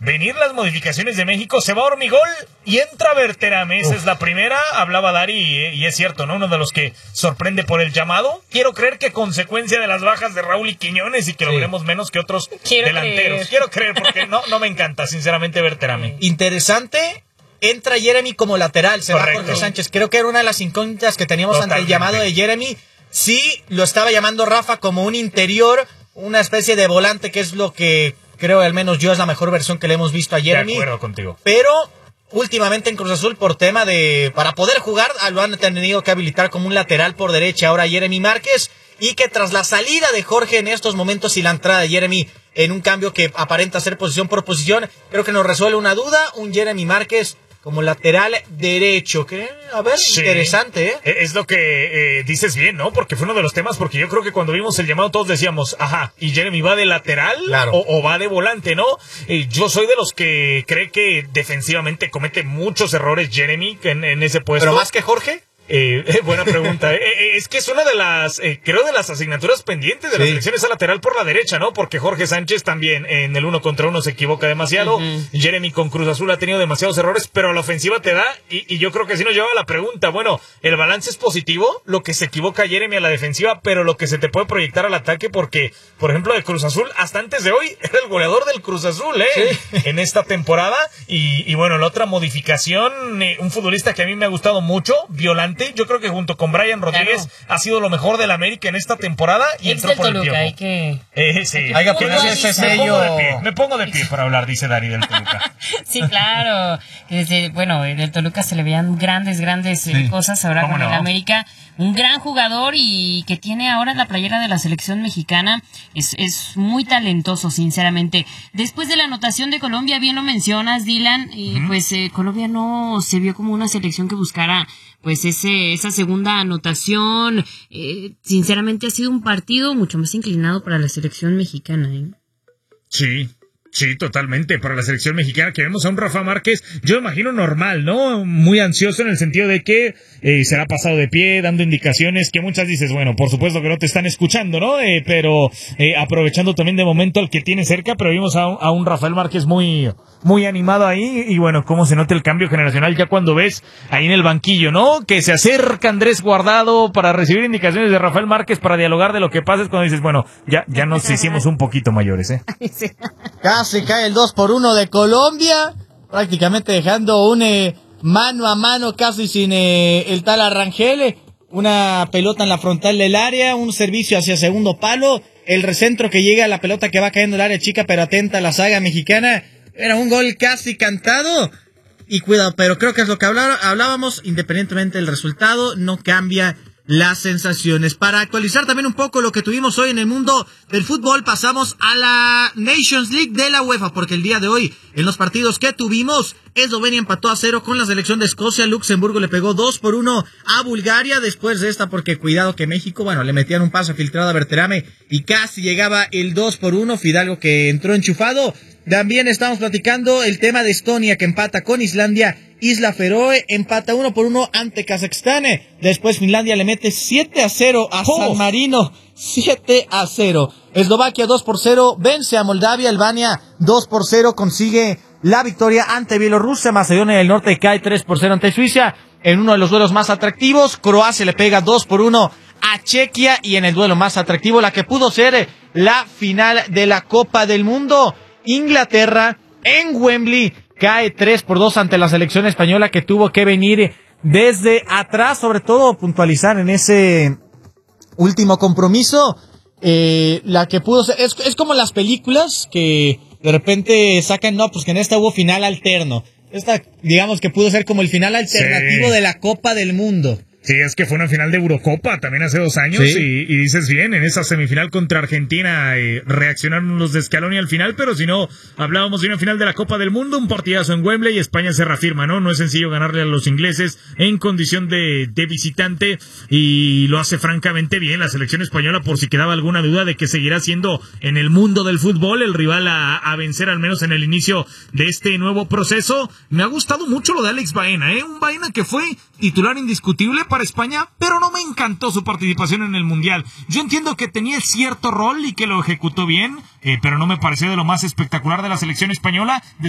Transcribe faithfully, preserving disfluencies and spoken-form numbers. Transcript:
venir las modificaciones de México, se va Hormigol y entra Berterame. Esa es la primera. Hablaba Dari y, y es cierto, ¿no? Uno de los que sorprende por el llamado. Quiero creer que consecuencia de las bajas de Raúl y Quiñones y que sí. lo veremos menos que otros Quiero delanteros. Creer. Quiero creer porque no, no me encanta, sinceramente, Berterame. Interesante. Entra Jeremy como lateral, se Correcto. va Jorge Sánchez. Creo que era una de las incógnitas que teníamos Totalmente. ante el llamado de Jeremy. Sí, lo estaba llamando Rafa como un interior, una especie de volante, que es lo que creo, al menos yo, es la mejor versión que le hemos visto a Jeremy. De acuerdo contigo. Pero últimamente en Cruz Azul, por tema de... Para poder jugar, lo han tenido que habilitar como un lateral por derecha ahora Jeremy Márquez. Y que tras la salida de Jorge en estos momentos y la entrada de Jeremy en un cambio que aparenta ser posición por posición, creo que nos resuelve una duda, un Jeremy Márquez como lateral derecho, que a ver, sí. interesante, ¿eh? Es lo que eh, dices bien, ¿no? Porque fue uno de los temas, porque yo creo que cuando vimos el llamado todos decíamos, ajá, ¿y Jeremy va de lateral claro. o, o va de volante, no? Eh, yo soy de los que cree que defensivamente comete muchos errores Jeremy en, en ese puesto. ¿Pero más que Jorge? Eh, eh, buena pregunta. eh, eh, es que es una de las, eh, creo, de las asignaturas pendientes de sí. las selecciones a lateral por la derecha, ¿no? Porque Jorge Sánchez también en el uno contra uno se equivoca demasiado. Uh-huh. Jeremy con Cruz Azul ha tenido demasiados errores, pero la ofensiva te da, y, y yo creo que así nos lleva a la pregunta. Bueno, el balance es positivo, lo que se equivoca Jeremy a la defensiva, pero lo que se te puede proyectar al ataque, porque, por ejemplo, de Cruz Azul, hasta antes de hoy, era el goleador del Cruz Azul, ¿eh? Sí. En esta temporada. Y, y bueno, la otra modificación, eh, un futbolista que a mí me ha gustado mucho, Violante. Yo creo que junto con Brian Rodríguez claro. ha sido lo mejor del América en esta temporada y Ex entró por Toluca, el Piojo. Hay que... Eh, sí. Hay que ponerse ese sello. Me pongo de pie, me pongo de pie para hablar, dice Dari del Toluca. Sí, claro. Desde, bueno, en el Toluca se le veían grandes, grandes sí. cosas. Ahora con no? el América, un gran jugador y que tiene ahora la playera de la selección mexicana. Es, es muy talentoso, sinceramente. Después de la anotación de Colombia, bien lo mencionas, Dylan, y uh-huh. pues eh, Colombia no se vio como una selección que buscara pues ese esa segunda anotación. Eh, sinceramente ha sido un partido mucho más inclinado para la selección mexicana, ¿eh? Sí. Sí, totalmente, para la selección mexicana, que vemos a un Rafa Márquez, yo imagino normal, ¿no? Muy ansioso en el sentido de que eh, será pasado de pie, dando indicaciones que muchas dices, bueno, por supuesto que no te están escuchando, ¿no? Eh, pero eh, aprovechando también de momento al que tiene cerca, pero vimos a un, a un Rafael Márquez muy, muy animado ahí, y bueno, cómo se nota el cambio generacional ya cuando ves ahí en el banquillo, ¿no? Que se acerca Andrés Guardado para recibir indicaciones de Rafael Márquez para dialogar de lo que pasa, es cuando dices, bueno, ya, ya nos hicimos un poquito mayores, ¿eh? Casi cae el dos por uno de Colombia, prácticamente dejando un eh, mano a mano casi sin eh, el tal Arrangel, una pelota en la frontal del área, un servicio hacia segundo palo, el recentro que llega a la pelota que va cayendo en el área chica pero atenta a la saga mexicana, era un gol casi cantado, y cuidado, pero creo que es lo que hablar, hablábamos, independientemente del resultado, no cambia las sensaciones. Para actualizar también un poco lo que tuvimos hoy en el mundo del fútbol, pasamos a la Nations League de la UEFA, porque el día de hoy, en los partidos que tuvimos, Eslovenia empató a cero con la selección de Escocia, Luxemburgo le pegó dos por uno a Bulgaria, después de esta, porque cuidado que México, bueno, le metían un pase filtrado a Berterame y casi llegaba el dos por uno, Fidalgo que entró enchufado. También estamos platicando el tema de Estonia, que empata con Islandia. Isla Feroe empata uno por uno ante Kazajstán. Después Finlandia le mete siete a cero a oh. San Marino. siete a cero. Eslovaquia dos por cero vence a Moldavia. Albania dos por cero consigue la victoria ante Bielorrusia. Macedonia del Norte cae tres por cero ante Suiza en uno de los duelos más atractivos. Croacia le pega dos por uno a Chequia. Y en el duelo más atractivo, la que pudo ser la final de la Copa del Mundo, Inglaterra en Wembley cae tres por dos ante la selección española, que tuvo que venir desde atrás, sobre todo puntualizar en ese último compromiso, eh, la que pudo ser, es, es como las películas que de repente sacan, no, pues que en esta hubo final alterno, esta digamos que pudo ser como el final alternativo sí. de la Copa del Mundo. Sí, es que fue una final de Eurocopa también hace dos años, sí. y, y dices bien, en esa semifinal contra Argentina eh, reaccionaron los de Scaloni al final, pero si no, hablábamos de una final de la Copa del Mundo, un partidazo en Wembley, y España se reafirma, ¿no? No es sencillo ganarle a los ingleses en condición de, de visitante, y lo hace francamente bien la selección española, por si quedaba alguna duda de que seguirá siendo en el mundo del fútbol el rival a, a vencer, al menos en el inicio de este nuevo proceso. Me ha gustado mucho lo de Alex Baena, ¿eh? Un Baena que fue titular indiscutible para España, pero no me encantó su participación en el Mundial. Yo entiendo que tenía cierto rol y que lo ejecutó bien, eh, pero no me pareció de lo más espectacular de la selección española.